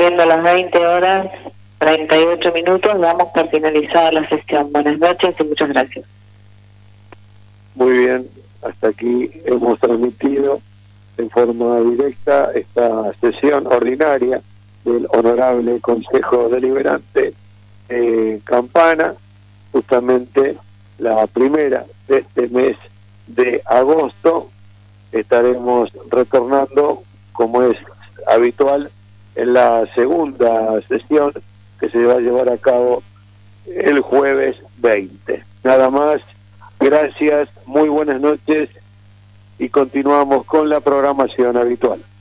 Siendo las 20:38, damos por finalizada la sesión. Buenas noches y muchas gracias. Muy bien, hasta aquí hemos transmitido en forma directa esta sesión ordinaria del Honorable Consejo Deliberante Campana, justamente la primera de este mes de agosto. Estaremos retornando, como es habitual, en la segunda sesión que se va a llevar a cabo el jueves 20. Nada más, gracias, muy buenas noches y continuamos con la programación habitual.